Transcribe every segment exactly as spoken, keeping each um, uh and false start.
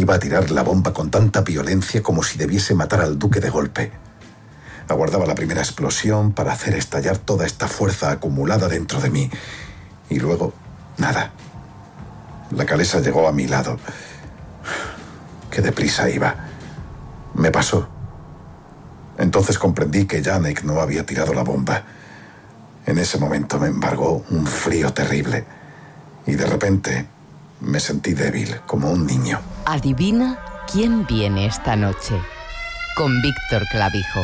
Iba a tirar la bomba con tanta violencia como si debiese matar al duque de golpe. Aguardaba la primera explosión para hacer estallar toda esta fuerza acumulada dentro de mí. Y luego, nada. La calesa llegó a mi lado. Qué deprisa iba. Me pasó. Entonces comprendí que Janek no había tirado la bomba. En ese momento me embargó un frío terrible. Y de repente me sentí débil, como un niño. Adivina quién viene esta noche. Con Víctor Clavijo.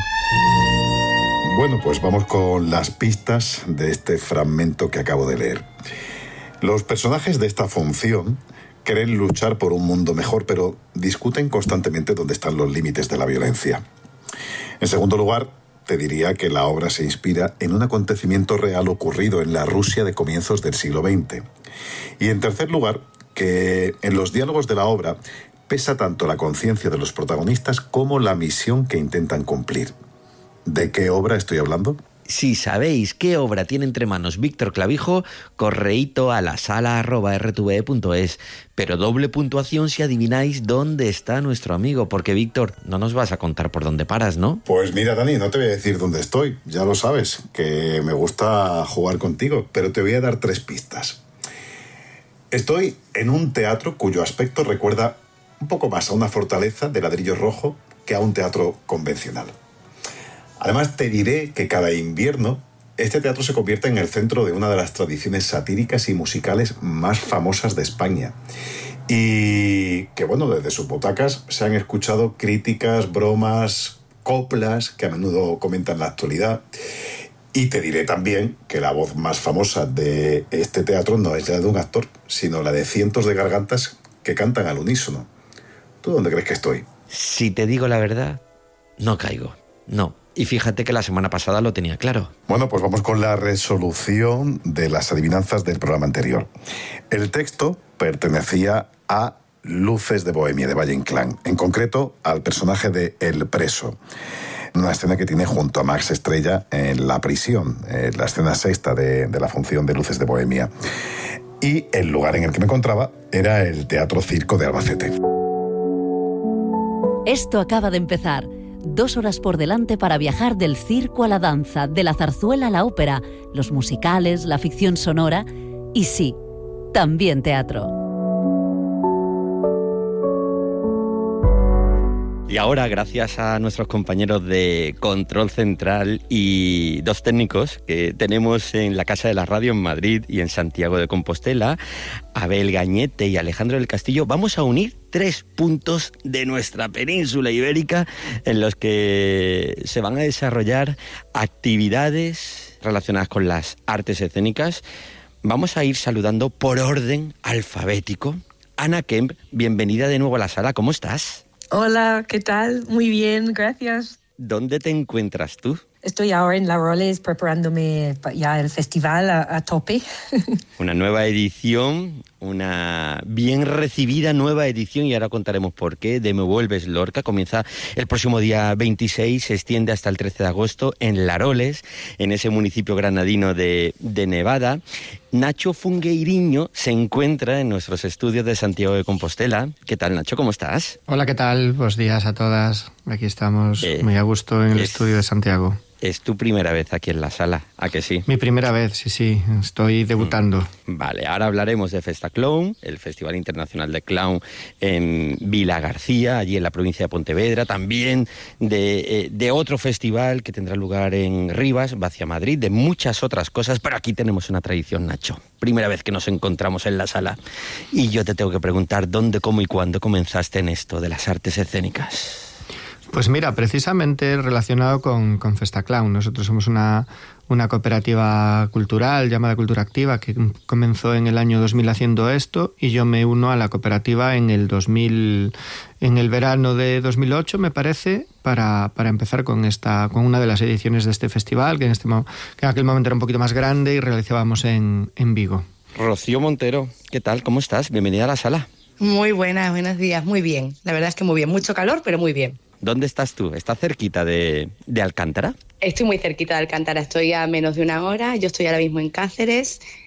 Bueno, pues vamos con las pistas de este fragmento que acabo de leer. Los personajes de esta función creen luchar por un mundo mejor, pero discuten constantemente dónde están los límites de la violencia. En segundo lugar, te diría que la obra se inspira en un acontecimiento real ocurrido en la Rusia de comienzos del siglo veinte. Y en tercer lugar, que en los diálogos de la obra pesa tanto la conciencia de los protagonistas como la misión que intentan cumplir. ¿De qué obra estoy hablando? Si sabéis qué obra tiene entre manos Víctor Clavijo, correíto a la sala arroba r t v e punto es. Pero doble puntuación si adivináis dónde está nuestro amigo, porque Víctor, no nos vas a contar por dónde paras, ¿no? Pues mira, Dani, no te voy a decir dónde estoy, ya lo sabes, que me gusta jugar contigo, pero te voy a dar tres pistas. Estoy en un teatro cuyo aspecto recuerda un poco más a una fortaleza de ladrillo rojo que a un teatro convencional. Además, te diré que cada invierno este teatro se convierte en el centro de una de las tradiciones satíricas y musicales más famosas de España. Y que, bueno, desde sus butacas se han escuchado críticas, bromas, coplas que a menudo comentan la actualidad. Y te diré también que la voz más famosa de este teatro no es la de un actor, sino la de cientos de gargantas que cantan al unísono. ¿Tú dónde crees que estoy? Si te digo la verdad, no caigo, no. Y fíjate que la semana pasada lo tenía claro. Bueno, pues vamos con la resolución de las adivinanzas del programa anterior. El texto pertenecía a Luces de Bohemia, de Valle Inclán. En concreto, al personaje de El Preso. Una escena que tiene junto a Max Estrella en la prisión, en la escena sexta de, de la función de Luces de Bohemia. Y el lugar en el que me encontraba era el Teatro Circo de Albacete. Esto acaba de empezar. Dos horas por delante para viajar del circo a la danza, de la zarzuela a la ópera, los musicales, la ficción sonora y sí, también teatro. Y ahora, gracias a nuestros compañeros de Control Central y dos técnicos que tenemos en la Casa de la Radio en Madrid y en Santiago de Compostela, Abel Gañete y Alejandro del Castillo, vamos a unir tres puntos de nuestra península ibérica en los que se van a desarrollar actividades relacionadas con las artes escénicas. Vamos a ir saludando por orden alfabético. Ana Kemp, bienvenida de nuevo a la sala, ¿cómo estás? Hola, ¿qué tal? Muy bien, gracias. ¿Dónde te encuentras tú? Estoy ahora en La Roles preparándome ya el festival a, a tope. Una nueva edición, una bien recibida nueva edición, y ahora contaremos por qué, de Me Vuelves Lorca. Comienza el próximo día veintiséis, se extiende hasta el trece de agosto en La Roles, en ese municipio granadino de, de Nevada. Nacho Fungueiriño se encuentra en nuestros estudios de Santiago de Compostela. ¿Qué tal, Nacho? ¿Cómo estás? Hola, ¿qué tal? Buenos días a todas. Aquí estamos eh, muy a gusto en el es, estudio de Santiago. Es tu primera vez aquí en la sala, ¿a que sí? Mi primera vez, sí, sí. Estoy debutando. Vale, ahora hablaremos de Festa Clown, el Festival Internacional de Clown en Vila García, allí en la provincia de Pontevedra. También de, eh, de otro festival que tendrá lugar en Rivas, hacia Madrid, de muchas otras cosas. Pero aquí tenemos una tradición, Nacho. Primera vez que nos encontramos en la sala. Y yo te tengo que preguntar dónde, cómo y cuándo comenzaste en esto de las artes escénicas. Pues mira, precisamente relacionado con, con Festa Clown. Nosotros somos una, una cooperativa cultural llamada Cultura Activa que comenzó en el año dos mil haciendo esto, y yo me uno a la cooperativa en el dos mil, en el verano de dos mil ocho, me parece, para, para empezar con esta con una de las ediciones de este festival, que en, este, que en aquel momento era un poquito más grande y realizábamos en, en Vigo. Rocío Montero, ¿qué tal? ¿Cómo estás? Bienvenida a la sala. Muy buenas, buenos días, muy bien. La verdad es que muy bien, mucho calor, pero muy bien. ¿Dónde estás tú? ¿Estás cerquita de, de Alcántara? Estoy muy cerquita de Alcántara, estoy a menos de una hora. Yo estoy ahora mismo en Cáceres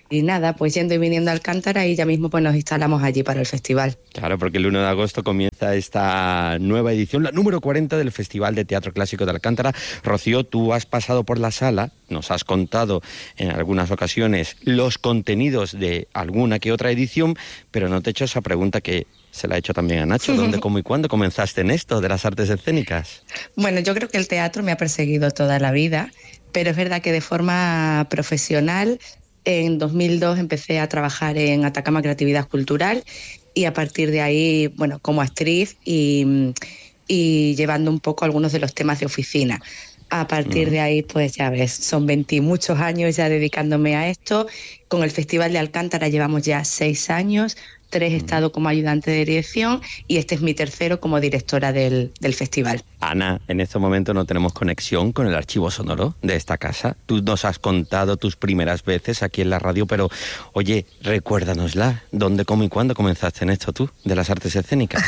y nada, pues yendo y viniendo a Alcántara y ya mismo pues nos instalamos allí para el festival. Claro, porque el uno de agosto comienza esta nueva edición, la número cuarenta del Festival de Teatro Clásico de Alcántara. Rocío, tú has pasado por la sala, nos has contado en algunas ocasiones los contenidos de alguna que otra edición, pero no te he hecho esa pregunta que se la he hecho también a Nacho. ¿Dónde, cómo y cuándo comenzaste en esto de las artes escénicas? Bueno, yo creo que el teatro me ha perseguido toda la vida, pero es verdad que de forma profesional en dos mil dos empecé a trabajar en Atacama Creatividad Cultural y a partir de ahí, bueno, como actriz y, y llevando un poco algunos de los temas de oficina. A partir uh-huh. de ahí, pues ya ves, son veinte muchos años ya dedicándome a esto. Con el Festival de Alcántara llevamos ya seis años, tres he estado como ayudante de dirección y este es mi tercero como directora del, del festival. Ana, en este momento no tenemos conexión con el archivo sonoro de esta casa. Tú nos has contado tus primeras veces aquí en la radio, pero oye, recuérdanosla. ¿Dónde, cómo y cuándo comenzaste en esto tú, de las artes escénicas?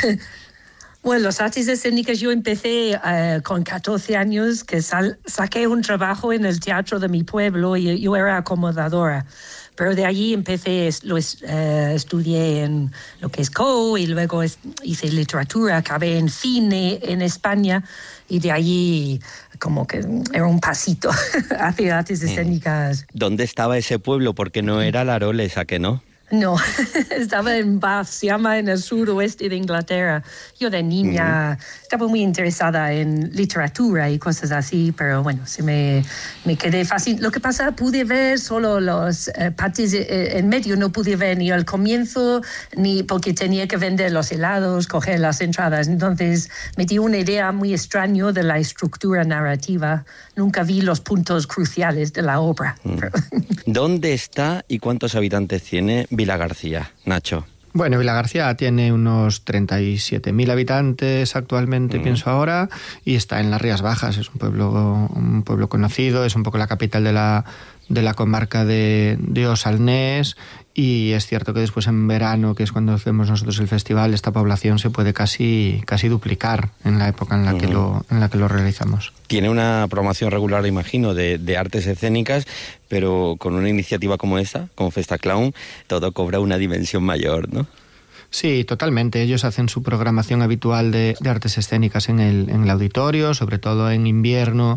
Bueno, las artes escénicas yo empecé uh, con catorce años, que sal, saqué un trabajo en el teatro de mi pueblo y yo era acomodadora. Pero de allí empecé, lo uh, estudié en lo que es C O y luego es, hice literatura, acabé en cine en España y de allí como que era un pasito hacia artes escénicas. ¿Dónde estaba ese pueblo? Porque no era Laroles, ¿a que no? No, estaba en Bath, se llama en el suroeste de Inglaterra. Yo de niña uh-huh. estaba muy interesada en literatura y cosas así, pero bueno, se me, me quedé fácil. Lo que pasa, pude ver solo los eh, partes eh, en medio, no pude ver ni el comienzo, ni porque tenía que vender los helados, coger las entradas. Entonces me dio una idea muy extraña de la estructura narrativa. Nunca vi los puntos cruciales de la obra. Uh-huh. ¿Dónde está y cuántos habitantes tiene Vilagarcía, Nacho? Bueno, Vilagarcía tiene unos treinta y siete mil habitantes actualmente, mm. pienso ahora, y está en las Rías Bajas. Es un pueblo, un pueblo conocido, es un poco la capital de la, de la comarca de, de Osalnés, y es cierto que después en verano, que es cuando hacemos nosotros el festival, esta población se puede casi, casi duplicar en la época en la, mm. que lo, en la que lo realizamos. Tiene una programación regular, imagino, de, de artes escénicas, pero con una iniciativa como esta, como Festaclown, todo cobra una dimensión mayor, ¿no? Sí, totalmente. Ellos hacen su programación habitual de, de artes escénicas en el, en el auditorio, sobre todo en invierno,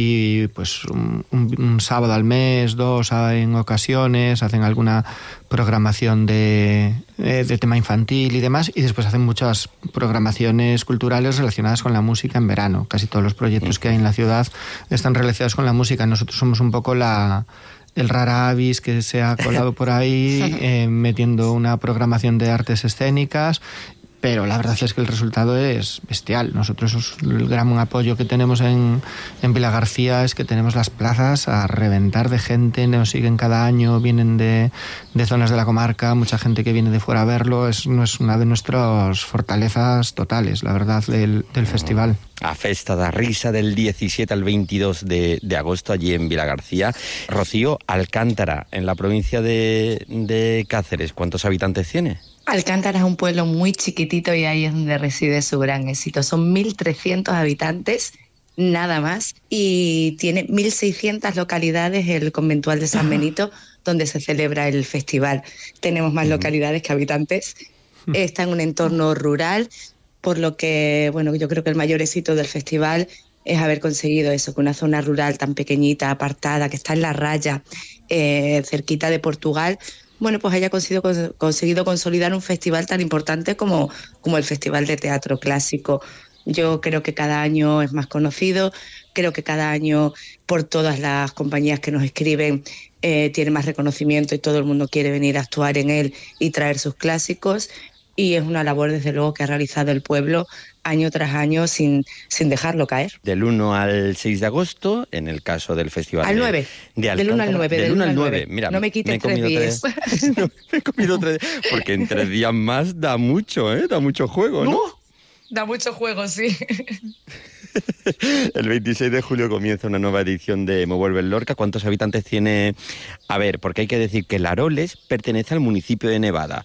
y pues un, un, un sábado al mes, dos en ocasiones, hacen alguna programación de, de tema infantil y demás, y después hacen muchas programaciones culturales relacionadas con la música en verano. Casi todos los proyectos que hay en la ciudad están relacionados con la música. Nosotros somos un poco la... el rara avis que se ha colado por ahí eh, metiendo una programación de artes escénicas, pero la verdad es que el resultado es bestial. Nosotros el gran apoyo que tenemos en, en Vilagarcía es que tenemos las plazas a reventar de gente, nos siguen cada año, vienen de, de zonas de la comarca, mucha gente que viene de fuera a verlo. Es, no es una de nuestras fortalezas totales, la verdad, del, del festival. A Festa da Risa del diecisiete al veintidós de, de agosto allí en Vilagarcía. Rocío, Alcántara, en la provincia de, de Cáceres, ¿cuántos habitantes tiene? Alcántara es un pueblo muy chiquitito y ahí es donde reside su gran éxito. Son mil trescientos habitantes, nada más, y tiene mil seiscientas localidades el conventual de San Benito, donde se celebra el festival. Tenemos más localidades que habitantes. Está en un entorno rural, por lo que, bueno, yo creo que el mayor éxito del festival es haber conseguido eso, que una zona rural tan pequeñita, apartada, que está en la raya, eh, cerquita de Portugal, bueno, pues haya conseguido, conseguido consolidar un festival tan importante como, como el Festival de Teatro Clásico. Yo creo que cada año es más conocido, creo que cada año por todas las compañías que nos escriben eh, tiene más reconocimiento y todo el mundo quiere venir a actuar en él y traer sus clásicos, y es una labor desde luego que ha realizado el pueblo año tras año sin, sin dejarlo caer. Del uno al seis de agosto, en el caso del festival. Al nueve. De, de del uno al nueve. Del uno al nueve. Mira, no me quites me tres días. Tres, no, me he comido tres, porque en tres días más da mucho, ¿eh? Da mucho juego, ¿no? Uh, da mucho juego, sí. El veintiséis de julio comienza una nueva edición de Me Vuelve el Lorca. ¿Cuántos habitantes tiene? A ver, porque hay que decir que Laroles pertenece al municipio de Nevada,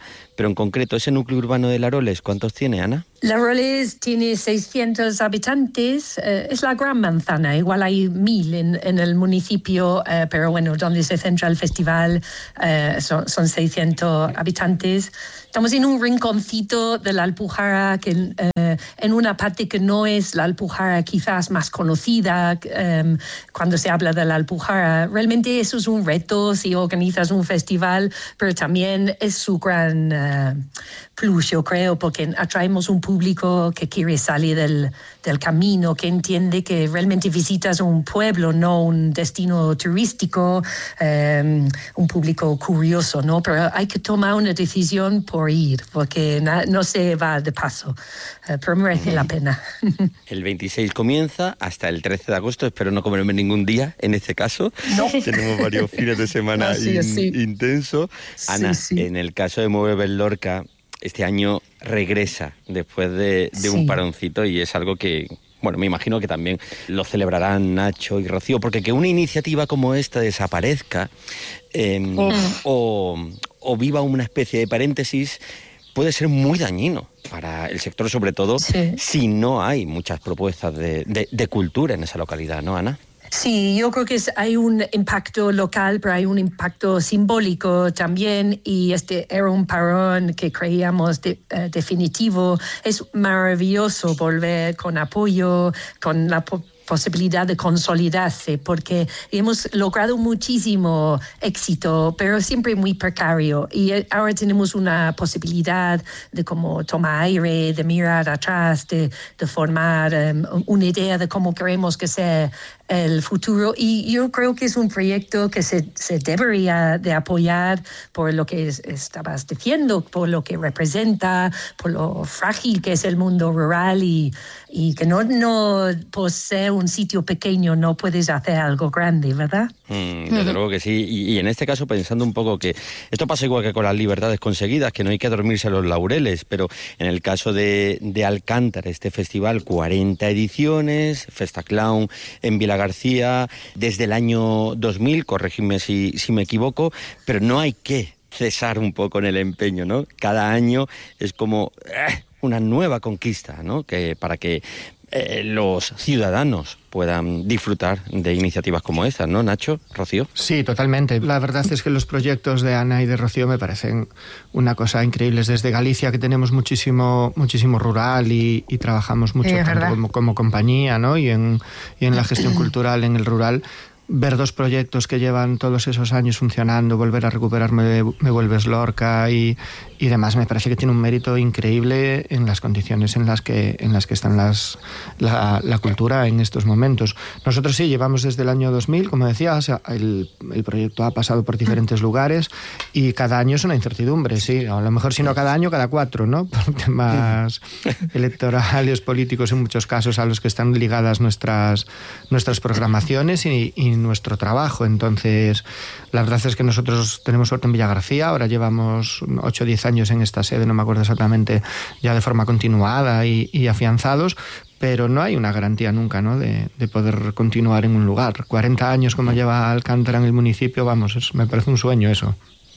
pero en concreto, ese núcleo urbano de Laroles, ¿cuántos tiene, Ana? Laroles tiene seiscientos habitantes, eh, es la gran manzana, igual hay mil en, en el municipio, eh, pero bueno, donde se centra el festival eh, son, son seiscientos habitantes. Estamos en un rinconcito de la Alpujarra, que, eh, en una parte que no es la Alpujarra quizás más conocida eh, cuando se habla de la Alpujarra. Realmente eso es un reto si organizas un festival, pero también es su gran eh, plus, yo creo, porque atraemos un público que quiere salir del, del camino, que entiende que realmente visitas un pueblo, no un destino turístico, eh, un público curioso, ¿no? Pero hay que tomar una decisión por ir, porque na, no se va de paso, eh, pero merece la pena. El veintiséis comienza hasta el trece de agosto, espero no comerme ningún día en este caso. No. Tenemos varios fines de semana Así in, es, sí. intensos. Ana, Sí, sí. en el caso de Mover Lorca, este año regresa después de, de Sí. un paroncito y es algo que, bueno, me imagino que también lo celebrarán Nacho y Rocío, porque que una iniciativa como esta desaparezca eh, Mm. o, o viva una especie de paréntesis puede ser muy dañino para el sector, sobre todo Sí. si no hay muchas propuestas de, de, de cultura en esa localidad, ¿no, Ana? Sí, yo creo que es, hay un impacto local, pero hay un impacto simbólico también, y este era un parón que creíamos de, uh, definitivo. Es maravilloso volver con apoyo, con la po- posibilidad de consolidarse, porque hemos logrado muchísimo éxito, pero siempre muy precario, y ahora tenemos una posibilidad de como tomar aire, de mirar atrás, de, de formar um, una idea de cómo queremos que sea el futuro, y yo creo que es un proyecto que se, se debería de apoyar por lo que es, estabas diciendo, por lo que representa, por lo frágil que es el mundo rural, y, y que no, no por ser un sitio pequeño no puedes hacer algo grande, ¿verdad? Mm, desde uh-huh. luego que sí, y, y en este caso pensando un poco que esto pasa igual que con las libertades conseguidas, que no hay que dormirse a los laureles, pero en el caso de, de Alcántara, este festival, cuarenta ediciones, Festa Clown en Vila García, desde el año dos mil, corregidme si, si me equivoco, pero no hay que cesar un poco en el empeño, ¿no? Cada año es como eh, una nueva conquista, ¿no? Que para que eh, los ciudadanos puedan disfrutar de iniciativas como estas, ¿no, Nacho, Rocío? Sí, totalmente. La verdad es que los proyectos de Ana y de Rocío me parecen una cosa increíble. Desde Galicia, que tenemos muchísimo muchísimo rural y, y trabajamos mucho sí, tanto como, como compañía, ¿no? y, en, y en la gestión cultural en el rural, ver dos proyectos que llevan todos esos años funcionando, volver a recuperar Me, Me Vuelves Lorca y, y demás, me parece que tiene un mérito increíble en las condiciones en las que, en las que están las, la, la cultura en estos momentos. Nosotros sí, llevamos desde el año dos mil, como decías, el, el proyecto ha pasado por diferentes lugares y cada año es una incertidumbre, sí, a lo mejor si no cada año, cada cuatro, ¿no? Por temas electorales, políticos en muchos casos a los que están ligadas nuestras, nuestras programaciones y, y nuestro trabajo. Entonces, la verdad es que nosotros tenemos suerte en Villagarcía, ahora llevamos ocho o diez años en esta sede, no me acuerdo exactamente, ya de forma continuada y, y afianzados, pero no hay una garantía nunca, ¿no?, de, de poder continuar en un lugar. cuarenta años como lleva Alcántara en el municipio, vamos, es, me parece un sueño eso.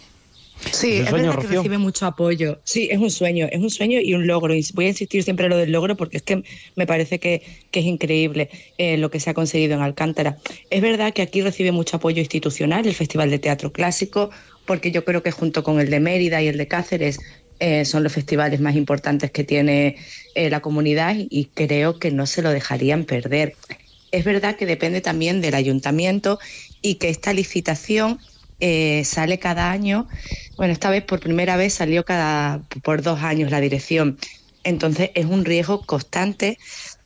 Sí, es, es sueño, verdad, Rocío, que recibe mucho apoyo. Sí, es un sueño, es un sueño y un logro. Y voy a insistir siempre en lo del logro porque es que me parece que, que es increíble eh, lo que se ha conseguido en Alcántara. Es verdad que aquí recibe mucho apoyo institucional el Festival de Teatro Clásico, porque yo creo que junto con el de Mérida y el de Cáceres eh, son los festivales más importantes que tiene eh, la comunidad y creo que no se lo dejarían perder. Es verdad que depende también del ayuntamiento y que esta licitación Eh, sale cada año. Bueno, esta vez por primera vez salió cada por dos años la dirección, entonces es un riesgo constante.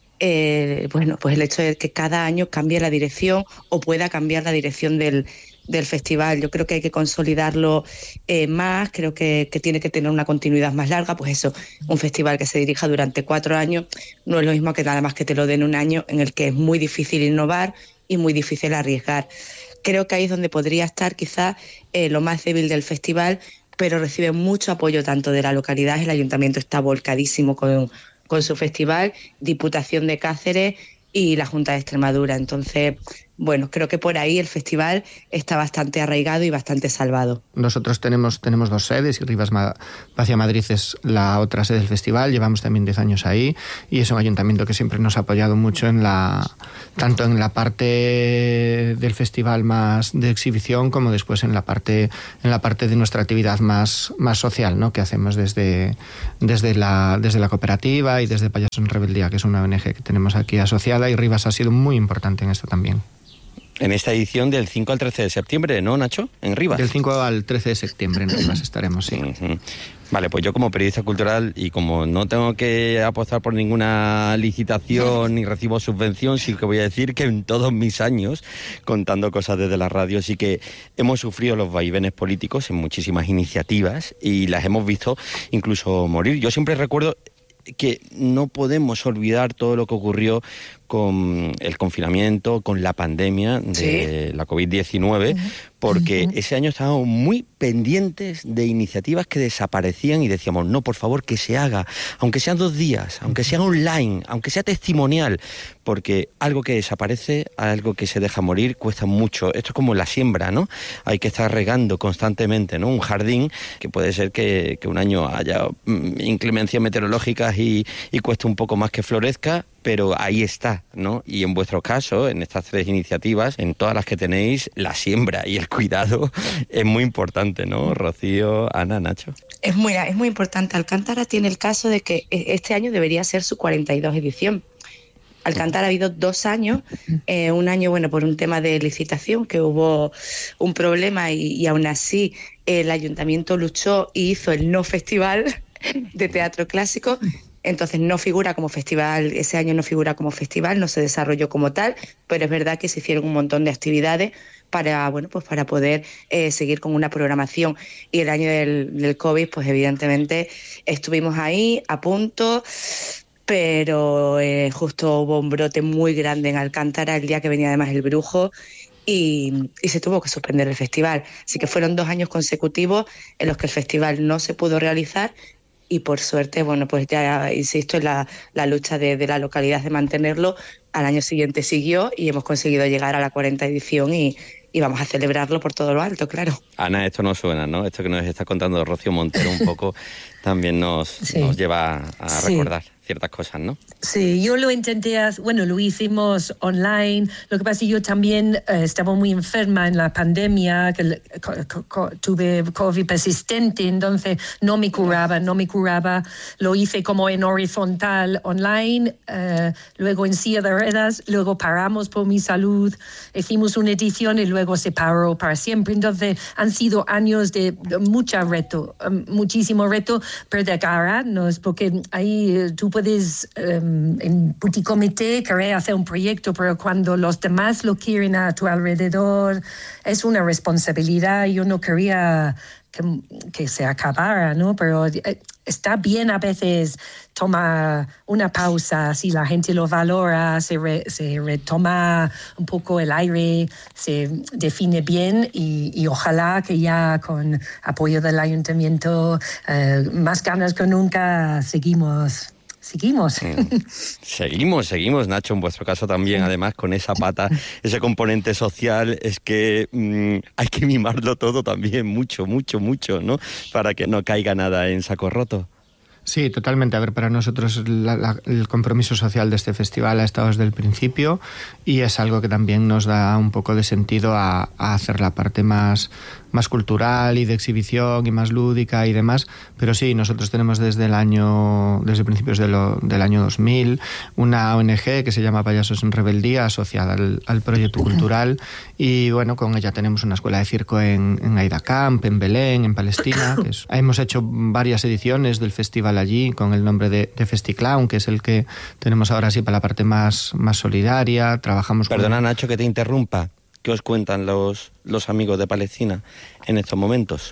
Eh, bueno, pues el hecho de que cada año cambie la dirección o pueda cambiar la dirección del, del festival. Yo creo que hay que consolidarlo eh, más, creo que, que tiene que tener una continuidad más larga. Pues eso, un festival que se dirija durante cuatro años no es lo mismo que nada más que te lo den un año en el que es muy difícil innovar y muy difícil arriesgar. Creo que ahí es donde podría estar quizás eh, lo más débil del festival, pero recibe mucho apoyo tanto de la localidad, el ayuntamiento está volcadísimo con, con su festival, Diputación de Cáceres y la Junta de Extremadura. Entonces, bueno, creo que por ahí el festival está bastante arraigado y bastante salvado. Nosotros tenemos, tenemos dos sedes y Rivas Vacia Madrid es la otra sede del festival, llevamos también diez años ahí y es un ayuntamiento que siempre nos ha apoyado mucho en la, tanto en la parte del festival más de exhibición como después en la parte, en la parte de nuestra actividad más, más social, ¿no? Que hacemos desde, desde, la, desde la cooperativa y desde Payasos en Rebeldía, que es una O N G que tenemos aquí asociada, y Rivas ha sido muy importante en esto también. En esta edición del cinco al trece de septiembre, ¿no, Nacho? En Rivas. Del cinco al trece de septiembre en Rivas estaremos, sí. Uh-huh. Vale, pues yo como periodista cultural y como no tengo que apostar por ninguna licitación ni recibo subvención, sí que voy a decir que en todos mis años, contando cosas desde la radio, sí que hemos sufrido los vaivenes políticos en muchísimas iniciativas y las hemos visto incluso morir. Yo siempre recuerdo que no podemos olvidar todo lo que ocurrió con el confinamiento, con la pandemia de sí. la covid diecinueve, uh-huh. porque uh-huh. ese año estábamos muy pendientes de iniciativas que desaparecían y decíamos, no, por favor, que se haga, aunque sean dos días, aunque sea online, aunque sea testimonial, porque algo que desaparece, algo que se deja morir, cuesta mucho. Esto es como la siembra, ¿no? Hay que estar regando constantemente, ¿no? Un jardín que puede ser que, que un año haya inclemencias meteorológicas y, y cueste un poco más que florezca, pero ahí está, ¿no? Y en vuestro caso, en estas tres iniciativas, en todas las que tenéis, la siembra y el cuidado es muy importante, ¿no? Rocío, Ana, Nacho. Es muy, es muy importante. Alcántara tiene el caso de que este año debería ser su cuarenta y dos edición. Alcántara ha habido dos años, eh, un año, bueno, por un tema de licitación, que hubo un problema y, y aún así el ayuntamiento luchó y hizo el no festival de teatro clásico. Entonces no figura como festival, ese año no figura como festival, no se desarrolló como tal, pero es verdad que se hicieron un montón de actividades para, bueno, pues para poder eh, seguir con una programación. Y el año del, del COVID, pues evidentemente estuvimos ahí a punto, pero eh, justo hubo un brote muy grande en Alcántara el día que venía además el brujo y, y se tuvo que suspender el festival. Así que fueron dos años consecutivos en los que el festival no se pudo realizar. Y por suerte, bueno, pues ya insisto en la, la lucha de, de la localidad de mantenerlo. Al año siguiente siguió y hemos conseguido llegar a la cuarenta edición y, y vamos a celebrarlo por todo lo alto, claro. Ana, esto no suena, ¿no? Esto que nos está contando Rocío Montero un poco también nos, sí. nos lleva a sí. recordar ciertas cosas, ¿no? Sí, yo lo intenté, bueno, lo hicimos online. Lo que pasa es que yo también eh, estaba muy enferma en la pandemia, que co- co- tuve COVID persistente, entonces no me curaba, no me curaba. Lo hice como en horizontal online, eh, luego en silla de ruedas, luego paramos por mi salud, hicimos una edición y luego se paró para siempre. Entonces han sido años de, de mucho reto, um, muchísimo reto, pero de agarrarnos, porque ahí eh, tú puedes um, en petit comité querer hacer un proyecto, pero cuando los demás lo quieren a tu alrededor es una responsabilidad. Yo no quería que, que se acabara, ¿no? Pero está bien a veces tomar una pausa, si la gente lo valora, se, re, se retoma un poco el aire, se define bien y, y ojalá que ya con apoyo del ayuntamiento, eh, más ganas que nunca, seguimos. Seguimos. Seguimos, seguimos, Nacho, en vuestro caso también, además, con esa pata, ese componente social, es que mmm, hay que mimarlo todo también, mucho, mucho, mucho, ¿no? Para que no caiga nada en saco roto. Sí, totalmente. A ver, para nosotros la, la, el compromiso social de este festival ha estado desde el principio y es algo que también nos da un poco de sentido a, a hacer la parte más, más cultural y de exhibición y más lúdica y demás. Pero sí, nosotros tenemos desde el año, desde principios de lo, del año dos mil, una O N G que se llama Payasos en Rebeldía, asociada al, al proyecto cultural, y bueno, con ella tenemos una escuela de circo en, en Aida Camp, en Belén, en Palestina. Que es, hemos hecho varias ediciones del festival allí con el nombre de, de FestiClown, que es el que tenemos ahora sí para la parte más, más solidaria. Trabajamos Perdona, con... Nacho, que te interrumpa. ¿Qué os cuentan los, los amigos de Palestina en estos momentos?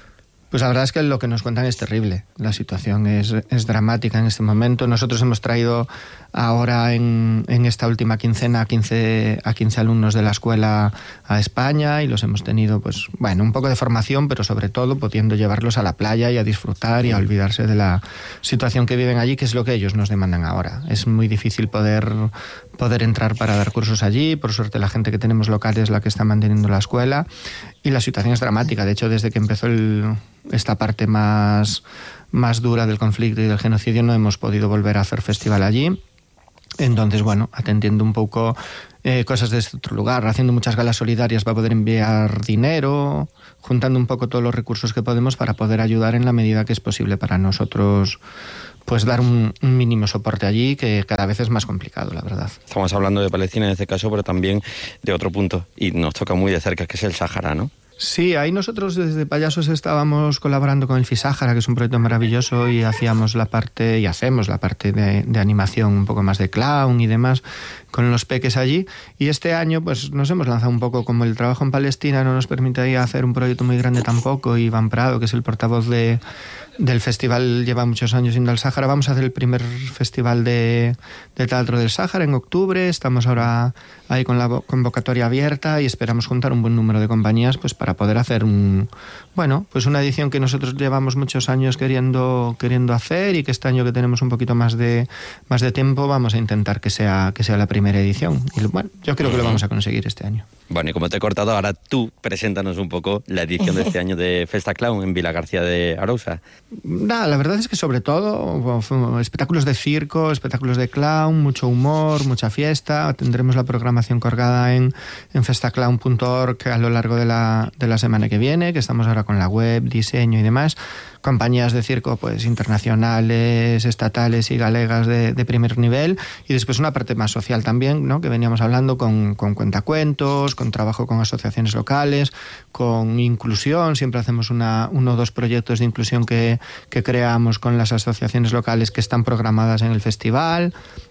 Pues la verdad es que lo que nos cuentan es terrible. La situación es, es dramática en este momento. Nosotros hemos traído ahora en, en esta última quincena a quince, a quince alumnos de la escuela a España y los hemos tenido, pues bueno, un poco de formación, pero sobre todo pudiendo llevarlos a la playa y a disfrutar y a olvidarse de la situación que viven allí, que es lo que ellos nos demandan ahora. Es muy difícil poder, poder entrar para dar cursos allí. Por suerte la gente que tenemos local es la que está manteniendo la escuela y la situación es dramática. De hecho, desde que empezó el... esta parte más, más dura del conflicto y del genocidio no hemos podido volver a hacer festival allí. Entonces, bueno, atendiendo un poco eh, cosas de este otro lugar, haciendo muchas galas solidarias para poder enviar dinero, juntando un poco todos los recursos que podemos para poder ayudar en la medida que es posible para nosotros, pues dar un, un mínimo soporte allí, que cada vez es más complicado, la verdad. Estamos hablando de Palestina en este caso, pero también de otro punto, y nos toca muy de cerca, que es el Sáhara, ¿no? Sí, ahí nosotros desde Payasos estábamos colaborando con el FISáhara, que es un proyecto maravilloso, y hacíamos la parte, y hacemos la parte de, de animación, un poco más de clown y demás, con los peques allí. Y este año pues nos hemos lanzado un poco, como el trabajo en Palestina no nos permitía hacer un proyecto muy grande tampoco, y Iván Prado, que es el portavoz de, del festival, lleva muchos años yendo al Sáhara. Vamos a hacer el primer festival de, de teatro del Sáhara en octubre. Estamos ahora ahí con la convocatoria abierta y esperamos juntar un buen número de compañías pues para poder hacer un, bueno, pues una edición que nosotros llevamos muchos años queriendo queriendo hacer, y que este año que tenemos un poquito más de más de tiempo vamos a intentar que sea que sea la primera edición. Y bueno, yo creo que lo vamos a conseguir este año. Bueno, y como te he cortado, ahora tú preséntanos un poco la edición de este año de Festa Clown en Vilagarcía de Arousa. Nada, la verdad es que sobre todo bueno, espectáculos de circo, espectáculos de clown, mucho humor, mucha fiesta. Tendremos la programación colgada en, en festaclown punto org a lo largo de la, de la semana que viene, que estamos ahora con la web, diseño y demás. Compañías de circo pues internacionales, estatales y galegas de, de primer nivel, y después una parte más social también, ¿no? Que veníamos hablando con, con cuentacuentos, con trabajo con asociaciones locales, con inclusión. Siempre hacemos una, uno o dos proyectos de inclusión que, que creamos con las asociaciones locales que están programadas en el festival.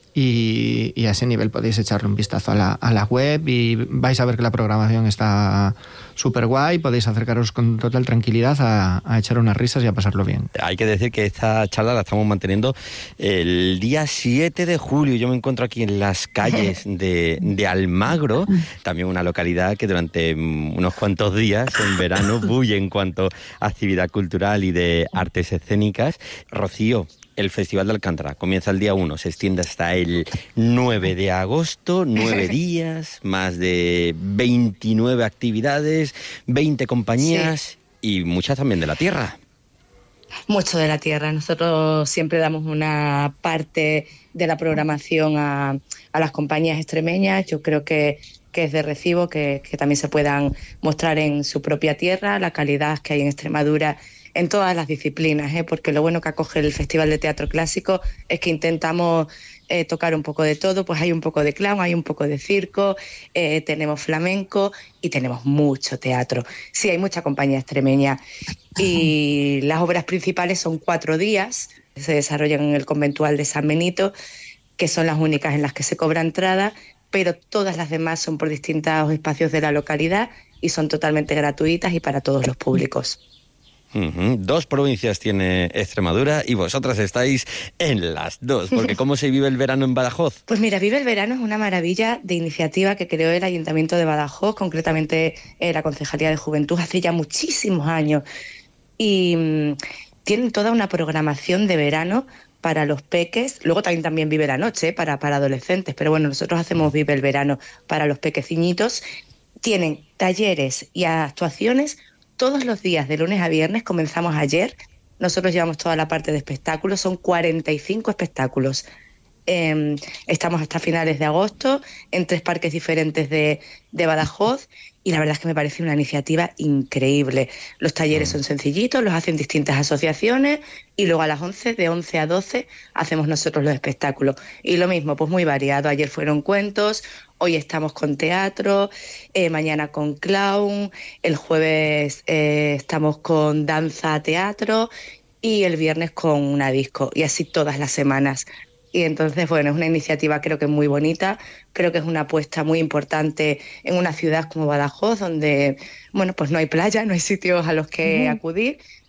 Y, y a ese nivel podéis echarle un vistazo a la, a la web y vais a ver que la programación está súper guay. Podéis acercaros con total tranquilidad a, a echar unas risas y a pasarlo bien. Hay que decir que esta charla la estamos manteniendo el día siete de julio. Yo me encuentro aquí en las calles de, de Almagro, también una localidad que durante unos cuantos días en verano bulle en cuanto a actividad cultural y de artes escénicas. Rocío, el Festival de Alcántara comienza el día uno, se extiende hasta el nueve de agosto, nueve días, más de veintinueve actividades, veinte compañías, sí, y muchas también de la tierra. Mucho de la tierra. Nosotros siempre damos una parte de la programación a, a las compañías extremeñas. Yo creo que, que es de recibo que, que también se puedan mostrar en su propia tierra la calidad que hay en Extremadura en todas las disciplinas, ¿eh? Porque lo bueno que acoge el Festival de Teatro Clásico es que intentamos eh, tocar un poco de todo. Pues hay un poco de clown, hay un poco de circo, eh, tenemos flamenco y tenemos mucho teatro. Sí, hay mucha compañía extremeña, y las obras principales son cuatro días, se desarrollan en el conventual de San Benito, que son las únicas en las que se cobra entrada, pero todas las demás son por distintos espacios de la localidad y son totalmente gratuitas y para todos los públicos. Uh-huh. Dos provincias tiene Extremadura y vosotras estáis en las dos, porque ¿cómo se vive el verano en Badajoz? Pues mira, Vive el Verano es una maravilla de iniciativa que creó el Ayuntamiento de Badajoz, concretamente eh, la Concejalía de Juventud, hace ya muchísimos años, y mmm, tienen toda una programación de verano para los peques. Luego también, también Vive la Noche para, para adolescentes, pero bueno, nosotros hacemos Vive el Verano para los pequeciñitos. Tienen talleres y actuaciones todos los días, de lunes a viernes. Comenzamos ayer, nosotros llevamos toda la parte de espectáculos, son cuarenta y cinco espectáculos. Eh, estamos hasta finales de agosto en tres parques diferentes de, de Badajoz, y la verdad es que me parece una iniciativa increíble. Los talleres son sencillitos, los hacen distintas asociaciones, y luego a las once, de once a doce, hacemos nosotros los espectáculos. Y lo mismo, pues muy variado. Ayer fueron cuentos, hoy estamos con teatro, eh, mañana con clown, el jueves eh, estamos con danza teatro, y el viernes con una disco, y así todas las semanas. Y entonces, bueno, es una iniciativa creo que muy bonita, creo que es una apuesta muy importante en una ciudad como Badajoz, donde, bueno, pues no hay playa, no hay sitios a los que uh-huh. acudir,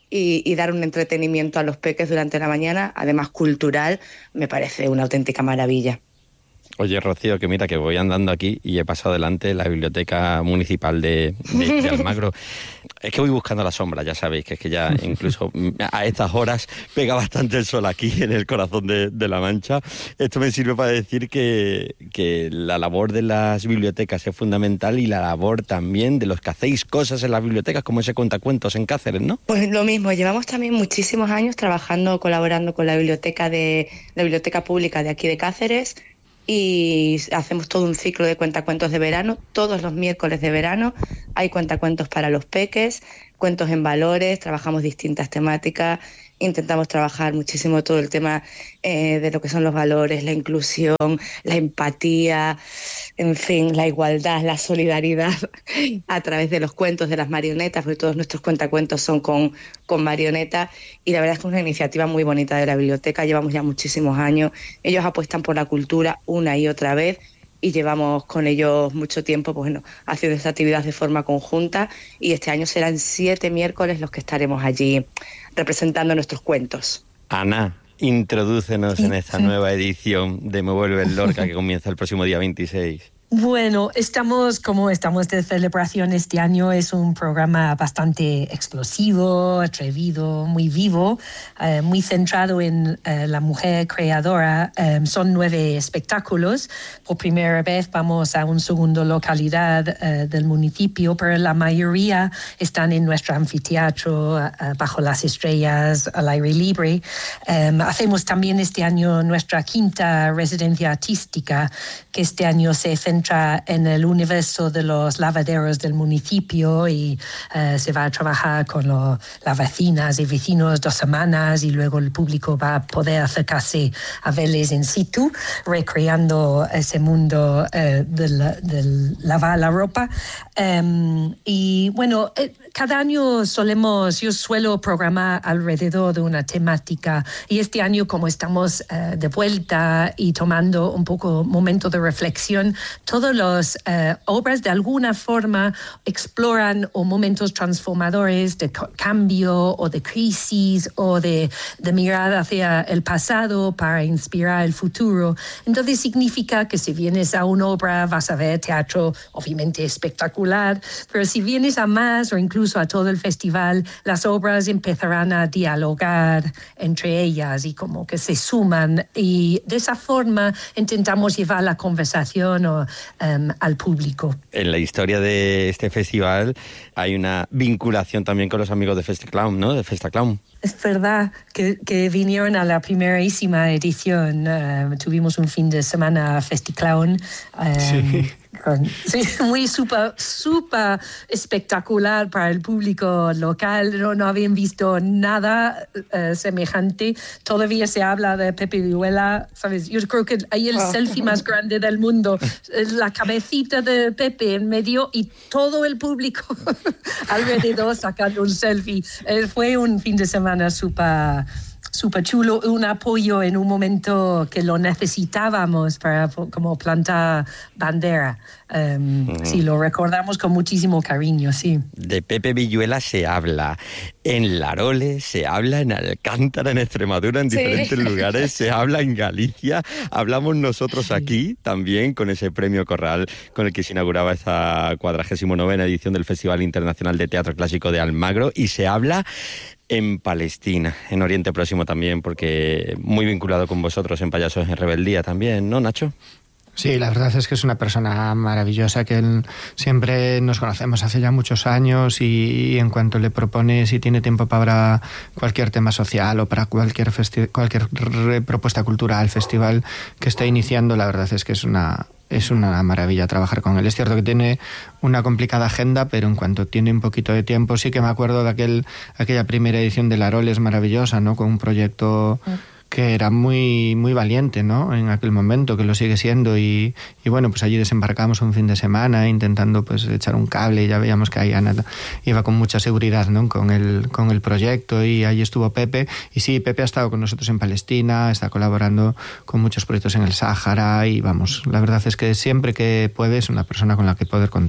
y, y dar un entretenimiento a los peques durante la mañana, además cultural, me parece una auténtica maravilla. Oye, Rocío, que mira, que voy andando aquí y he pasado delante la Biblioteca Municipal de, de, de Almagro. Es que voy buscando la sombra, ya sabéis, que es que ya incluso a estas horas pega bastante el sol aquí en el corazón de, de La Mancha. Esto me sirve para decir que, que la labor de las bibliotecas es fundamental y la labor también de los que hacéis cosas en las bibliotecas, como ese cuentacuentos en Cáceres, ¿no? Pues lo mismo, llevamos también muchísimos años trabajando, colaborando con la biblioteca de la biblioteca pública de aquí de Cáceres, y hacemos todo un ciclo de cuentacuentos de verano. Todos los miércoles de verano hay cuentacuentos para los peques, cuentos en valores, trabajamos distintas temáticas, intentamos trabajar muchísimo todo el tema eh, de lo que son los valores, la inclusión, la empatía, en fin, la igualdad, la solidaridad a través de los cuentos, de las marionetas, porque todos nuestros cuentacuentos son con, con marionetas, y la verdad es que es una iniciativa muy bonita de la biblioteca. Llevamos ya muchísimos años, ellos apuestan por la cultura una y otra vez, y llevamos con ellos mucho tiempo, pues bueno, haciendo esta actividad de forma conjunta, y este año serán siete miércoles los que estaremos allí representando nuestros cuentos. Ana, introdúcenos en esta nueva edición de Me vuelve el Lorca, que comienza el próximo día veintiséis. Bueno, estamos, como estamos de celebración este año, es un programa bastante explosivo, atrevido, muy vivo, eh, muy centrado en eh, la mujer creadora. Eh, son nueve espectáculos. Por primera vez vamos a una segunda localidad eh, del municipio, pero la mayoría están en nuestro anfiteatro, eh, bajo las estrellas, al aire libre. Eh, hacemos también este año nuestra quinta residencia artística, que este año se centra en el universo de los lavaderos del municipio, y uh, se va a trabajar con lo, las vecinas y vecinos dos semanas, y luego el público va a poder acercarse a verles in situ, recreando ese mundo uh, del, del lavar la ropa. Um, y bueno, eh, cada año solemos, yo suelo programar alrededor de una temática, y este año, como estamos uh, de vuelta y tomando un poco momento de reflexión, todas las uh, obras de alguna forma exploran o momentos transformadores de cambio o de crisis o de, de mirar hacia el pasado para inspirar el futuro. Entonces significa que si vienes a una obra vas a ver teatro obviamente espectacular, pero si vienes a más o incluso a todo el festival, las obras empezarán a dialogar entre ellas y como que se suman, y de esa forma intentamos llevar la conversación o, um, al público. En la historia de este festival hay una vinculación también con los amigos de Festaclown, ¿no? De Festaclown. Es verdad que, que vinieron a la primerísima edición. Uh, tuvimos un fin de semana Festaclown. Um, sí. Con, sí, muy súper, súper espectacular para el público local. No, no habían visto nada uh, semejante. Todavía se habla de Pepe Villuela, ¿sabes? Yo creo que hay el oh. selfie más grande del mundo. La cabecita de Pepe en medio y todo el público alrededor sacando un selfie. Eh, fue un fin de semana súper... súper chulo, un apoyo en un momento que lo necesitábamos para como plantar bandera. Um, mm. Sí, lo recordamos con muchísimo cariño, sí. De Pepe Villuela se habla en Laroles, se habla en Alcántara, en Extremadura, en sí. diferentes lugares, se habla en Galicia, hablamos nosotros aquí también con ese premio Corral con el que se inauguraba esta cuadragésima novena edición del Festival Internacional de Teatro Clásico de Almagro, y se habla en Palestina, en Oriente Próximo también, porque muy vinculado con vosotros en Payasos en Rebeldía también, ¿no, Nacho? Sí, la verdad es que es una persona maravillosa, que él, siempre nos conocemos hace ya muchos años, y en cuanto le propone, si tiene tiempo para cualquier tema social o para cualquier, festi- cualquier propuesta cultural, festival que está iniciando, la verdad es que es una... Es una maravilla trabajar con él. Es cierto que tiene una complicada agenda, pero en cuanto tiene un poquito de tiempo, sí que me acuerdo de aquel, aquella primera edición de Laroles maravillosa, ¿no? Con un proyecto que era muy muy valiente, ¿no? En aquel momento, que lo sigue siendo, y, y bueno, pues allí desembarcamos un fin de semana intentando pues echar un cable, y ya veíamos que ahí Ana iba con mucha seguridad, ¿no? Con el, con el proyecto, y allí estuvo Pepe, y sí, Pepe ha estado con nosotros en Palestina, está colaborando con muchos proyectos en el Sáhara, y vamos, la verdad es que siempre que puede es una persona con la que poder contar.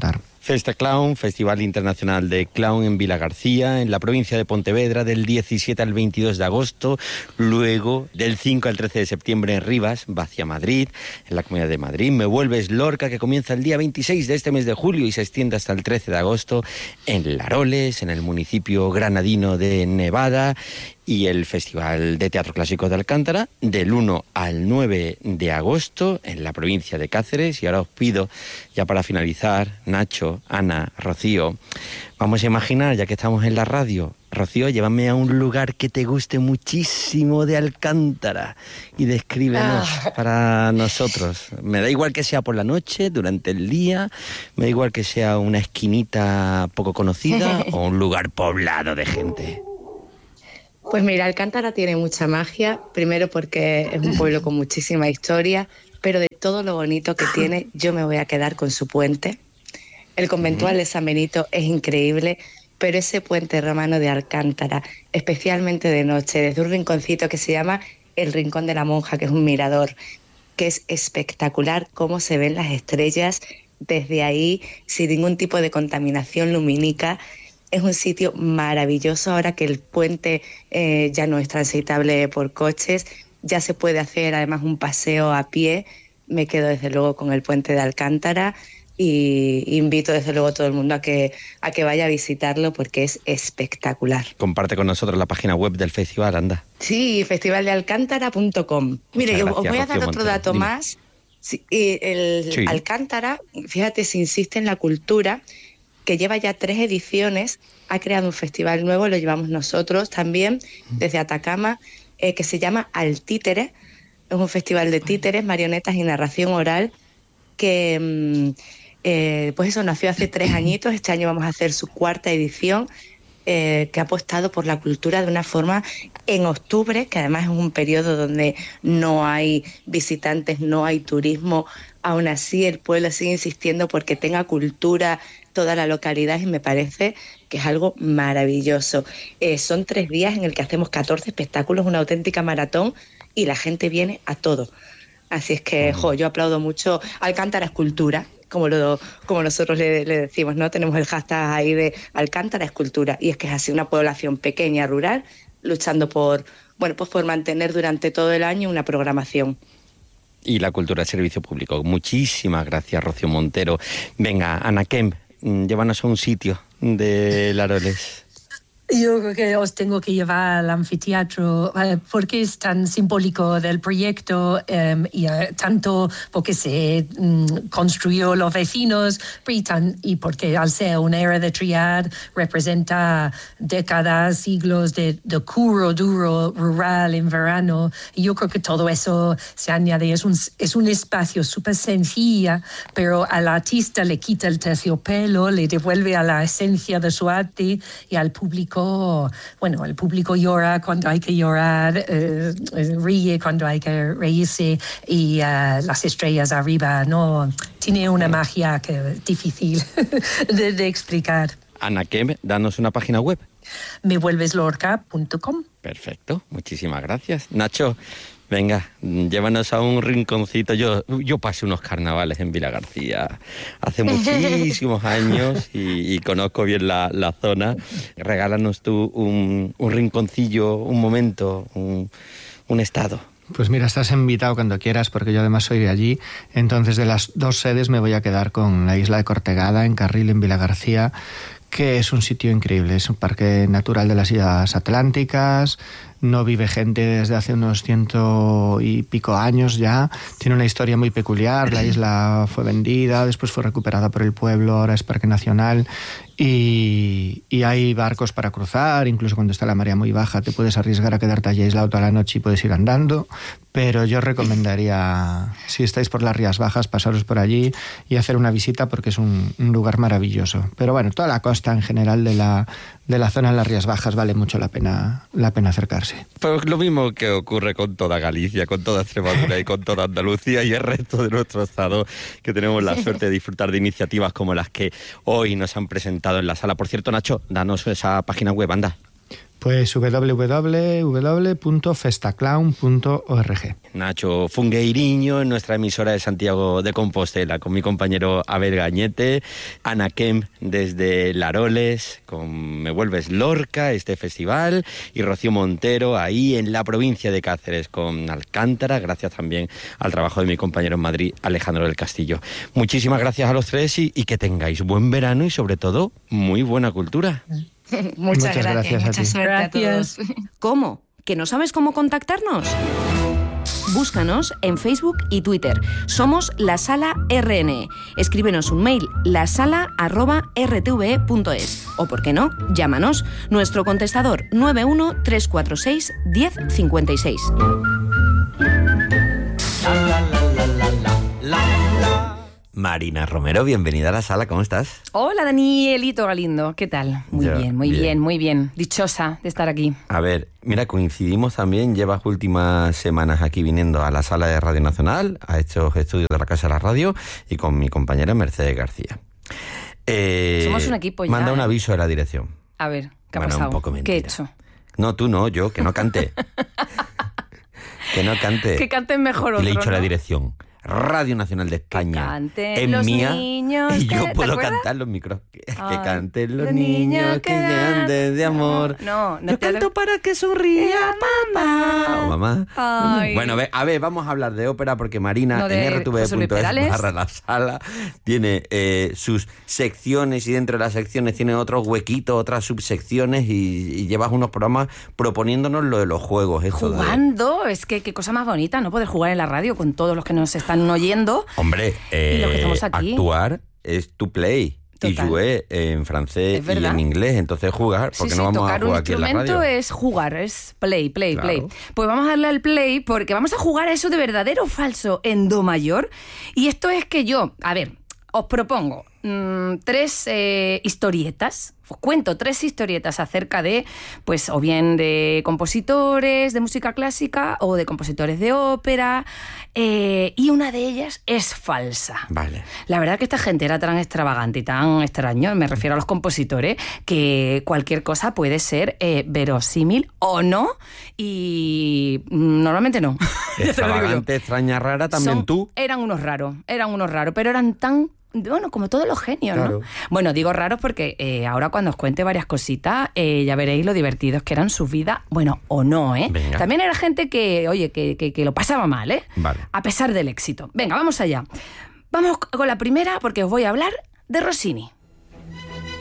Festaclown, Festival Internacional de Clown en Vilagarcía, en la provincia de Pontevedra, del diecisiete al veintidós de agosto, luego del cinco al trece de septiembre en Rivas, hacia Madrid, en la Comunidad de Madrid. Me vuelves Lorca, que comienza el día veintiséis de este mes de julio y se extiende hasta el trece de agosto en Laroles, en el municipio granadino de Nevada, y el Festival de Teatro Clásico de Alcántara del uno al nueve de agosto en la provincia de Cáceres. Y ahora os pido, ya para finalizar, Nacho, Ana, Rocío, vamos a imaginar, ya que estamos en la radio, Rocío, llévame a un lugar que te guste muchísimo de Alcántara y descríbenos ah. para nosotros. Me da igual que sea por la noche, durante el día, me da igual que sea una esquinita poco conocida o un lugar poblado de gente. Pues mira, Alcántara tiene mucha magia, primero porque es un pueblo con muchísima historia, pero de todo lo bonito que tiene, yo me voy a quedar con su puente. El conventual de San Benito es increíble, pero ese puente romano de Alcántara, especialmente de noche, desde un rinconcito que se llama el Rincón de la Monja, que es un mirador, que es espectacular cómo se ven las estrellas desde ahí, sin ningún tipo de contaminación lumínica. Es un sitio maravilloso ahora que el puente eh, ya no es transitable por coches, ya se puede hacer además un paseo a pie. Me quedo desde luego con el puente de Alcántara y invito desde luego a todo el mundo a que, a que vaya a visitarlo porque es espectacular. Comparte con nosotros la página web del festival, anda. Sí, festival de alcántara punto com. Mire, gracias, os voy a dar Rocío otro Montero. dato Dime. más. Sí, el sí. Alcántara, fíjate, se insiste en la cultura, que lleva ya tres ediciones, ha creado un festival nuevo, lo llevamos nosotros también, desde Atacama, eh, que se llama Al Títere. Es un festival de títeres, marionetas y narración oral, que eh, pues eso nació hace tres añitos. Este año vamos a hacer su cuarta edición, eh, que ha apostado por la cultura de una forma en octubre, que además es un periodo donde no hay visitantes, no hay turismo. Aún así el pueblo sigue insistiendo porque tenga cultura toda la localidad y me parece que es algo maravilloso. Eh, son tres días en el que hacemos catorce espectáculos, una auténtica maratón y la gente viene a todo. Así es que, jo, yo aplaudo mucho. Alcántara es cultura, como, lo, como nosotros le, le decimos, ¿no? Tenemos el hashtag ahí de Alcántara es cultura y es que es así una población pequeña, rural, luchando por, bueno, pues por mantener durante todo el año una programación. Y la cultura es servicio público. Muchísimas gracias, Rocío Montero. Venga, Ana Kemp, llévanos a un sitio de Laroles. Yo creo que os tengo que llevar al anfiteatro eh, porque es tan simbólico del proyecto eh, y eh, tanto porque se mm, construyó los vecinos y, tan, y porque al ser una era de triad representa décadas, siglos de, de curro duro rural en verano. Y yo creo que todo eso se añade. Es un, es un espacio súper sencilla, pero al artista le quita el terciopelo, le devuelve a la esencia de su arte y al público. Bueno, el público llora cuando hay que llorar, eh, ríe cuando hay que reírse y uh, las estrellas arriba, ¿no? Tiene una magia que es difícil de, de explicar. Ana Kemp, danos una página web. me vuelves lorca punto com. Perfecto, muchísimas gracias. Nacho, venga, llévanos a un rinconcito. Yo, yo pasé unos carnavales en Vilagarcía hace muchísimos años y, y conozco bien la, la zona. Regálanos tú un, un rinconcillo, un momento, un, un estado. Pues mira, estás invitado cuando quieras, porque yo además soy de allí. Entonces, de las dos sedes me voy a quedar con la isla de Cortegada, en Carril, en Vilagarcía, que es un sitio increíble. Es un parque natural de las Islas Atlánticas. No vive gente desde hace unos ciento y pico años ya. Tiene una historia muy peculiar. La isla fue vendida, después fue recuperada por el pueblo, ahora es parque nacional. Y, y hay barcos para cruzar, incluso cuando está la marea muy baja te puedes arriesgar a quedarte allí aislado toda la noche y puedes ir andando. Pero yo recomendaría, si estáis por las Rías Bajas, pasaros por allí y hacer una visita porque es un, un lugar maravilloso. Pero bueno, toda la costa en general de la, de la zona de las Rías Bajas vale mucho la pena, la pena acercarse. Pues lo mismo que ocurre con toda Galicia, con toda Extremadura y con toda Andalucía y el resto de nuestro estado, que tenemos la suerte de disfrutar de iniciativas como las que hoy nos han presentado en la sala. Por cierto, Nacho, danos esa página web, anda. Pues doble u doble u doble u punto festaclown punto org. Nacho Fungueiriño en nuestra emisora de Santiago de Compostela, con mi compañero Abel Gañete, Ana Kemp desde Laroles, con Me Vuelves Lorca, este festival, y Rocío Montero ahí en la provincia de Cáceres con Alcántara, gracias también al trabajo de mi compañero en Madrid, Alejandro del Castillo. Muchísimas gracias a los tres y, y que tengáis buen verano y sobre todo muy buena cultura. Muchas, Muchas gracias, gracias a mucha ti. suerte Gracias. a todos. ¿Cómo? ¿Que no sabes cómo contactarnos? Búscanos en Facebook y Twitter. Somos La Sala R N E. Escríbenos un mail, lasala arroba r t v e punto es. O, por qué no, llámanos. Nuestro contestador nueve uno tres cuatro seis uno cero cinco seis. Marina Romero, bienvenida a La Sala, ¿cómo estás? Hola, Danielito Galindo, ¿qué tal? Muy Ya, bien, muy bien. bien, muy bien. Dichosa de estar aquí. A ver, mira, coincidimos también, llevas últimas semanas aquí viniendo a la Sala de Radio Nacional, a estos estudios de la Casa de la Radio, y con mi compañera Mercedes García. Eh, Somos un equipo ya, Manda un ¿eh? aviso de la dirección. A ver, ¿qué ha Bueno, pasado? un poco ¿Qué mentira. he hecho? No, tú no, yo, que no cante. que no cante. Que canten mejor Y otro, le he dicho a la ¿no? dirección. Radio Nacional de España canten es los mía niños, y ¿te- yo te puedo acuerdas? cantar los micros que, que Ay, canten los los niños, niños que que dan- canten de amor. No, no yo te- canto para que sonría papá o mamá. Ay. Bueno, ve- a ver, vamos a hablar de ópera porque Marina No, de en r t v José Luis punto es Perales. barra la sala tiene eh, sus secciones y dentro de las secciones tiene otros huequitos, otras subsecciones y, y llevas unos programas proponiéndonos lo de los juegos. Esto de- Jugando, es que qué cosa más bonita, ¿no? Poder jugar en la radio con todos los que nos están oyendo. Hombre, eh, Y los que estamos aquí. actuar es to play. Y Total. jouer en francés Es y verdad. en inglés, entonces jugar, porque Sí, no sí, vamos a tocar un jugar aquí en la instrumento radio. es jugar, es play, play, Claro. play. Pues vamos a darle al play porque vamos a jugar a eso de verdadero o falso en do mayor. Y esto es que yo, a ver, os propongo mmm, tres eh, historietas. Os cuento tres historietas acerca de, pues, o bien de compositores de música clásica o de compositores de ópera. Eh, y una de ellas es falsa. Vale. La verdad que esta gente era tan extravagante y tan extraño, me refiero a los compositores, que cualquier cosa puede ser eh, verosímil o no, y mm, normalmente no. Ya te lo digo yo. Extravagante, extraña, rara, también Son- tú. Eran unos raros, eran unos raros, pero eran tan... Bueno, como todos los genios, Claro. ¿no? Bueno, digo raros porque eh, ahora cuando os cuente varias cositas eh, ya veréis lo divertidos que eran sus vidas, bueno, o no, ¿eh? Venga. También era gente que, oye, que, que, que lo pasaba mal, ¿eh? Vale. A pesar del éxito. Venga, vamos allá. Vamos con la primera porque os voy a hablar de Rossini.